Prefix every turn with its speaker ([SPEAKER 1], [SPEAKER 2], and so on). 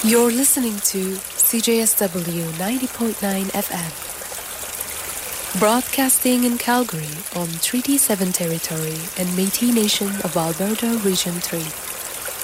[SPEAKER 1] You're listening to CJSW 90.9 FM, broadcasting in Calgary on Treaty 7 territory and Métis Nation of Alberta Region 3.